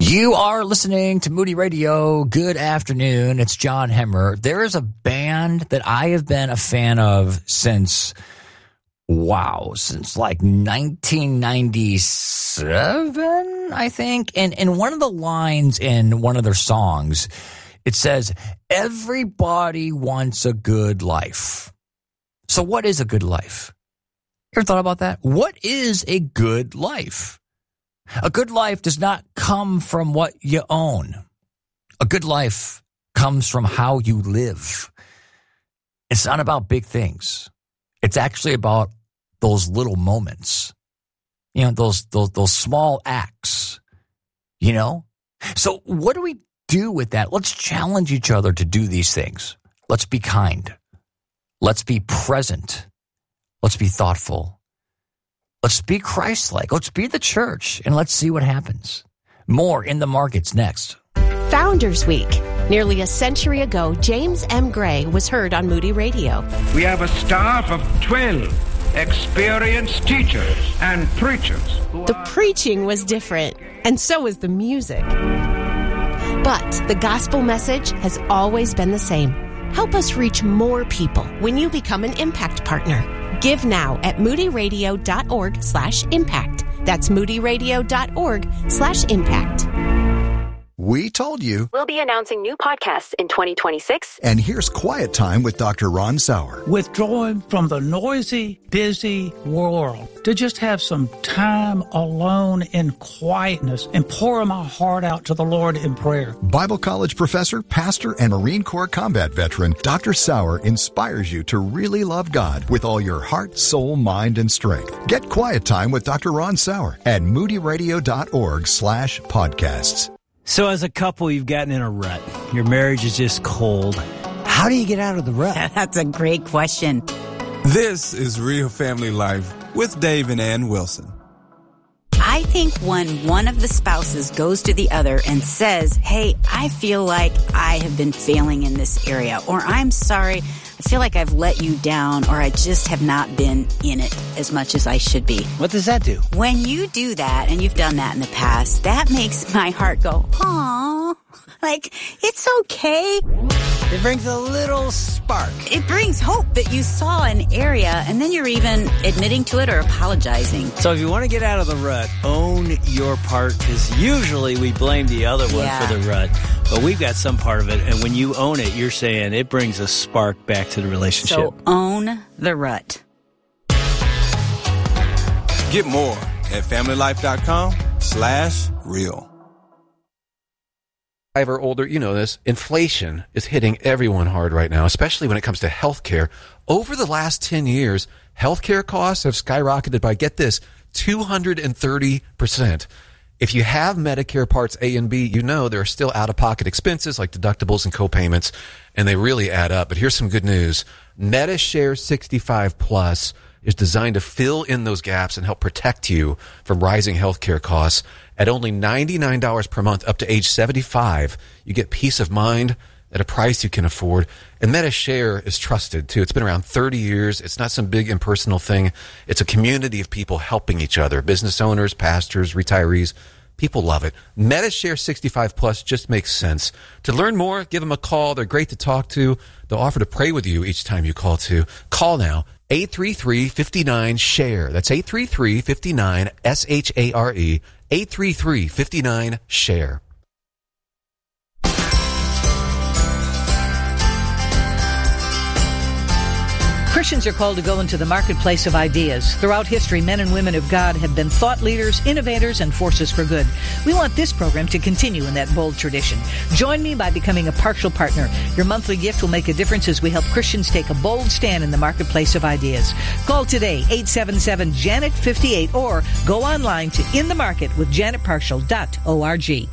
You are listening to Moody Radio. Good afternoon. It's John Hemmer. There is a band that I have been a fan of since like 1997, I think. And one of the lines in one of their songs, it says, everybody wants a good life. So what is a good life? You ever thought about that? What is a good life? A good life does not come from what you own. A good life comes from how you live. It's not about big things. It's actually about those little moments. You know, those small acts, you know? So what do we do with that? Let's challenge each other to do these things. Let's be kind. Let's be present. Let's be thoughtful. Let's be Christ-like. Let's be the church, and let's see what happens. More In the Markets next. Founders Week. Nearly a century ago, James M. Gray was heard on Moody Radio. We have a staff of 12 experienced teachers and preachers. The preaching was different, and so was the music. But the gospel message has always been the same. Help us reach more people when you become an Impact Partner. Give now at moodyradio.org/impact. That's moodyradio.org/impact. We told you. We'll be announcing new podcasts in 2026. And here's Quiet Time with Dr. Ron Sauer. Withdrawing from the noisy, busy world to just have some time alone in quietness and pour my heart out to the Lord in prayer. Bible college professor, pastor, and Marine Corps combat veteran, Dr. Sauer inspires you to really love God with all your heart, soul, mind, and strength. Get Quiet Time with Dr. Ron Sauer at moodyradio.org/podcasts. So as a couple, you've gotten in a rut. Your marriage is just cold. How do you get out of the rut? That's a great question. This is Real Family Life with Dave and Ann Wilson. I think when one of the spouses goes to the other and says, hey, I feel like I have been failing in this area, or I'm sorry, I feel like I've let you down, or I just have not been in it as much as I should be. What does that do? When you do that, and you've done that in the past, that makes my heart go, aww, like, it's okay. It brings a little spark. It brings hope that you saw an area, and then you're even admitting to it or apologizing. So if you want to get out of the rut, own your part, because usually we blame the other one for the rut. But we've got some part of it, and when you own it, you're saying it brings a spark back to the relationship. So own the rut. Get more at familylife.com/real. Or older, you know this, inflation is hitting everyone hard right now, especially when it comes to healthcare. Over the last 10 years, healthcare costs have skyrocketed by, get this, 230%. If you have Medicare Parts A and B, you know there are still out-of-pocket expenses like deductibles and co-payments, and they really add up. But here's some good news. MediShare 65 Plus is designed to fill in those gaps and help protect you from rising healthcare costs. At only $99 per month up to age 75, you get peace of mind at a price you can afford. And MediShare is trusted, too. It's been around 30 years. It's not some big impersonal thing. It's a community of people helping each other, business owners, pastors, retirees. People love it. MediShare 65 Plus just makes sense. To learn more, give them a call. They're great to talk to. They'll offer to pray with you each time you call, too. Call now. 833-59-SHARE. That's 833-59-SHARE. 833-59-SHARE. Christians are called to go into the marketplace of ideas. Throughout history, men and women of God have been thought leaders, innovators, and forces for good. We want this program to continue in that bold tradition. Join me by becoming a partial partner. Your monthly gift will make a difference as we help Christians take a bold stand in the marketplace of ideas. Call today, 877-JANET-58, or go online to inthemarketwithjanetpartial.org.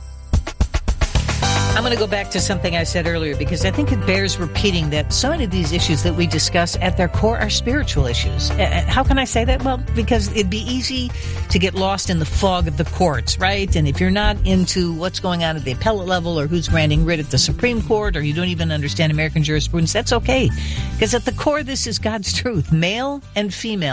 I'm going to go back to something I said earlier because I think it bears repeating that so many of these issues that we discuss at their core are spiritual issues. How can I say that? Well, because it'd be easy to get lost in the fog of the courts, right? And if you're not into what's going on at the appellate level or who's granting writ at the Supreme Court, or you don't even understand American jurisprudence, that's okay. Because at the core, this is God's truth. Male and female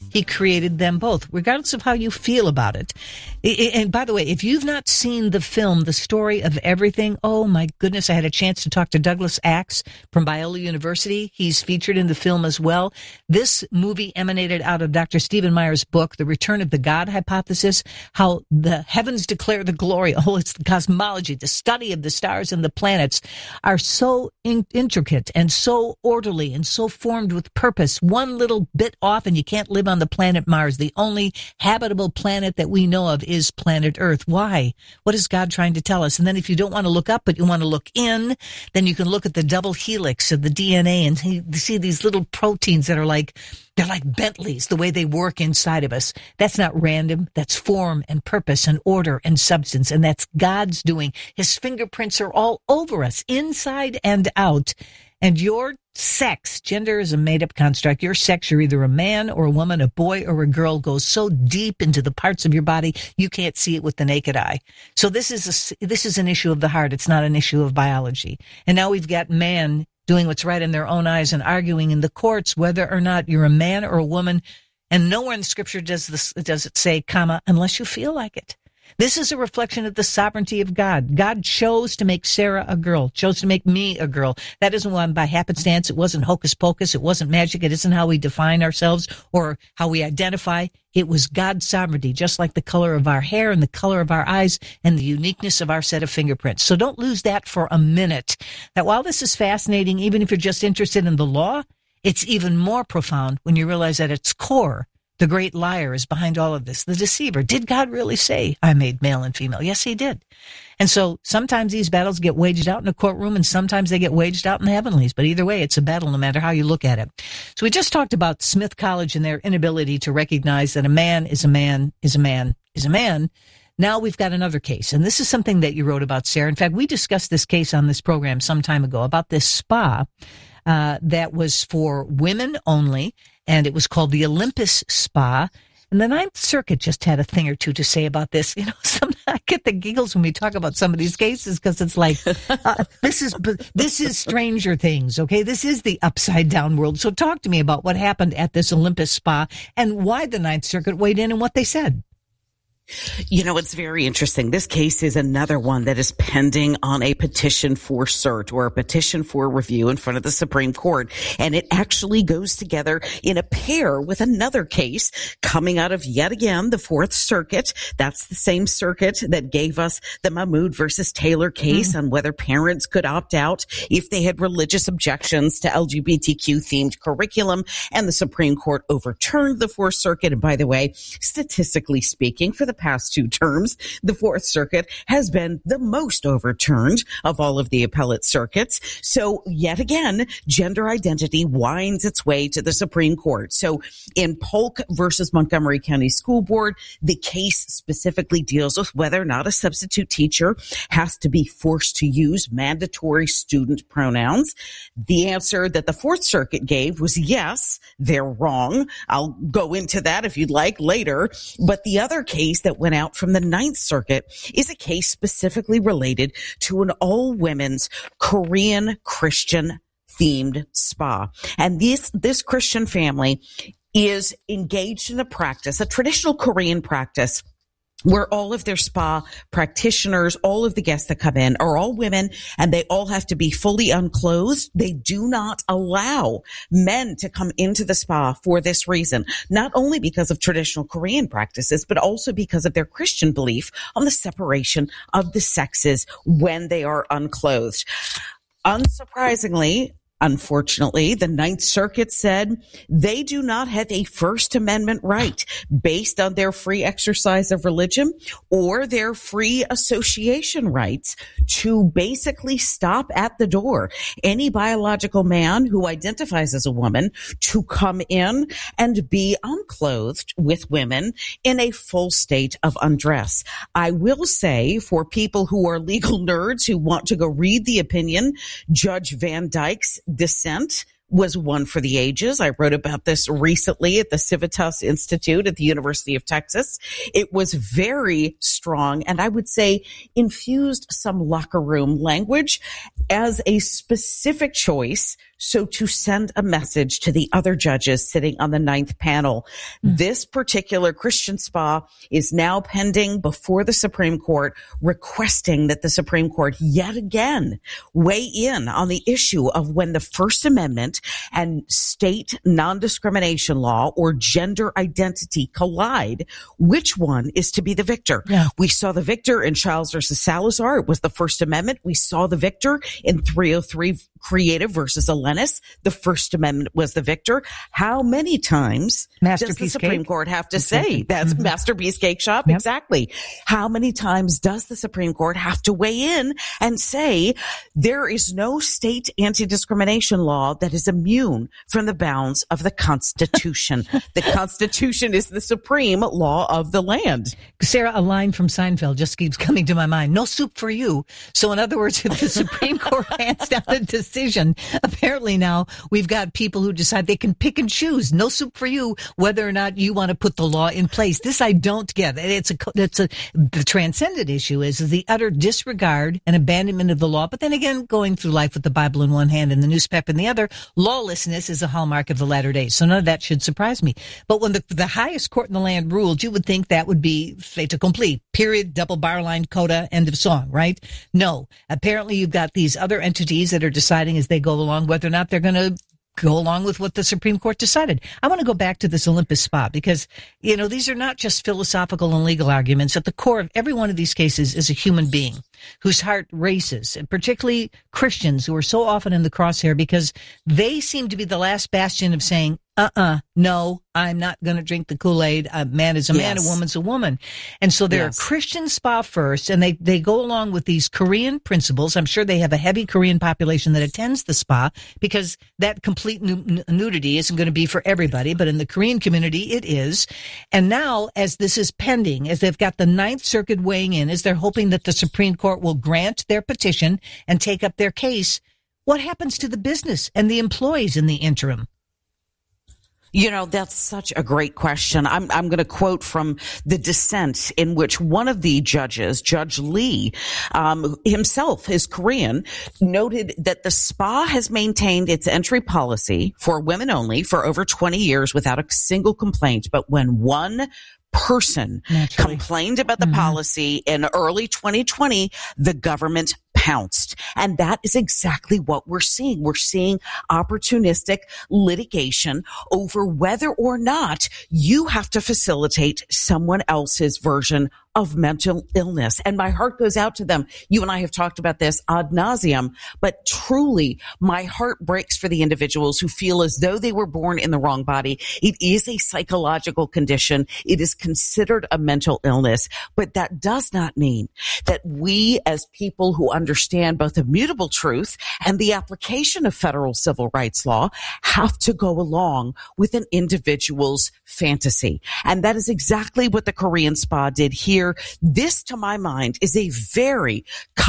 He created them both, regardless of how you feel about it. And by the way, if you've not seen the film, The Story of Everything, oh my goodness, I had a chance to talk to Douglas Axe from Biola University. He's featured in the film as well. This movie emanated out of Dr. Stephen Meyer's book, The Return of the God Hypothesis, how the heavens declare the glory. Oh, it's the cosmology, the study of the stars and the planets are so intricate and so orderly and so formed with purpose. One little bit off and you can't live on the planet Mars. The only habitable planet that we know of is planet Earth. Why? What is God trying to tell us? And then if you don't want to look up, but you want to look in, then you can look at the double helix of the DNA and see these little proteins that are they're like Bentleys, the way they work inside of us. That's not random. That's form and purpose and order and substance. And that's God's doing. His fingerprints are all over us, inside and out. And your sex, gender is a made-up construct. Your sex, you're either a man or a woman, a boy or a girl, goes so deep into the parts of your body you can't see it with the naked eye. So this is an issue of the heart. It's not an issue of biology. And now we've got man doing what's right in their own eyes and arguing in the courts whether or not you're a man or a woman. And nowhere in the scripture does it say, comma, unless you feel like it. This is a reflection of the sovereignty of God. God chose to make Sarah a girl, chose to make me a girl. That isn't one by happenstance. It wasn't hocus pocus. It wasn't magic. It isn't how we define ourselves or how we identify. It was God's sovereignty, just like the color of our hair and the color of our eyes and the uniqueness of our set of fingerprints. So don't lose that for a minute. That while this is fascinating, even if you're just interested in the law, it's even more profound when you realize at its core, the great liar is behind all of this, the deceiver. Did God really say, I made male and female? Yes, he did. And so sometimes these battles get waged out in a courtroom and sometimes they get waged out in the heavenlies. But either way, it's a battle no matter how you look at it. So we just talked about Smith College and their inability to recognize that a man is a man is a man is a man. Now we've got another case. And this is something that you wrote about, Sarah. In fact, we discussed this case on this program some time ago about this spa that was for women only. And it was called the Olympus Spa. And the Ninth Circuit just had a thing or two to say about this. You know, I get the giggles when we talk about some of these cases because it's like, this is Stranger Things, okay? This is the upside down world. So talk to me about what happened at this Olympus Spa and why the Ninth Circuit weighed in and what they said. You know, it's very interesting. This case is another one that is pending on a petition for cert or a petition for review in front of the Supreme Court. And it actually goes together in a pair with another case coming out of yet again the Fourth Circuit. That's the same circuit that gave us the Mahmoud versus Taylor case on whether parents could opt out if they had religious objections to LGBTQ themed curriculum. And the Supreme Court overturned the Fourth Circuit. And by the way, statistically speaking, for the past two terms, the Fourth Circuit has been the most overturned of all of the appellate circuits. So yet again, gender identity winds its way to the Supreme Court. So in Polk versus Montgomery County School Board, the case specifically deals with whether or not a substitute teacher has to be forced to use mandatory student pronouns. The answer that the Fourth Circuit gave was yes, they're wrong. I'll go into that if you'd like later. But the other case that went out from the Ninth Circuit is a case specifically related to an all-women's Korean Christian themed spa. And this Christian family is engaged in a practice, a traditional Korean practice, where all of their spa practitioners, all of the guests that come in are all women and they all have to be fully unclothed. They do not allow men to come into the spa for this reason, not only because of traditional Korean practices, but also because of their Christian belief on the separation of the sexes when they are unclothed. Unsurprisingly, unfortunately, the Ninth Circuit said they do not have a First Amendment right based on their free exercise of religion or their free association rights to basically stop at the door any biological man who identifies as a woman to come in and be unclothed with women in a full state of undress. I will say, for people who are legal nerds who want to go read the opinion, Judge Van Dyke's dissent was one for the ages. I wrote about this recently at the Civitas Institute at the University of Texas. It was very strong and I would say infused some locker room language as a specific choice so to send a message to the other judges sitting on the 9th panel. This particular Christian spa is now pending before the Supreme Court, requesting that the Supreme Court yet again weigh in on the issue of when the First Amendment and state non-discrimination law or gender identity collide, which one is to be the victor? Yeah. We saw the victor in Childs versus Salazar. It was the First Amendment. We saw the victor in 303 Creative versus Elenis. The First Amendment was the victor. How many times does the Supreme Court have to say that's Masterpiece Cake Shop? Yep. Exactly. How many times does the Supreme Court have to weigh in and say there is no state anti-discrimination law that is immune from the bounds of the Constitution? The Constitution is the supreme law of the land. Sarah, a line from Seinfeld just keeps coming to my mind. No soup for you. So in other words, if the Supreme Court hands down a decision, apparently now we've got people who decide they can pick and choose. No soup for you, whether or not you want to put the law in place. This I don't get. The transcendent issue is the utter disregard and abandonment of the law. But then again, going through life with the Bible in one hand and the newspaper in the other, lawlessness is a hallmark of the latter days. So none of that should surprise me. But when the highest court in the land ruled, you would think that would be fait accompli. Period, double bar line, coda, end of song, right? No. Apparently you've got these other entities that are deciding as they go along whether or not they're going to go along with what the Supreme Court decided. I want to go back to this Olympus Spa because, these are not just philosophical and legal arguments. At the core of every one of these cases is a human being whose heart races, and particularly Christians who are so often in the crosshair because they seem to be the last bastion of saying, no, I'm not going to drink the Kool-Aid. A man is a man, a woman's a woman. And so they're a Christian spa first, and they go along with these Korean principles. I'm sure they have a heavy Korean population that attends the spa because that complete nudity isn't going to be for everybody, but in the Korean community, it is. And now, as this is pending, as they've got the Ninth Circuit weighing in, as they're hoping that the Supreme Court will grant their petition and take up their case, what happens to the business and the employees in the interim? That's such a great question. I'm going to quote from the dissent in which one of the judges, Judge Lee, himself is Korean, noted that the spa has maintained its entry policy for women only for over 20 years without a single complaint. But when one person complained about the policy in early 2020, the government pounced. And that is exactly what we're seeing. We're seeing opportunistic litigation over whether or not you have to facilitate someone else's version of mental illness. And my heart goes out to them. You and I have talked about this ad nauseum, but truly my heart breaks for the individuals who feel as though they were born in the wrong body. It is a psychological condition. It is considered a mental illness, but that does not mean that we as people who understand both immutable truth and the application of federal civil rights law have to go along with an individual's fantasy. And that is exactly what the Korean spa did here. This, to my mind, is a very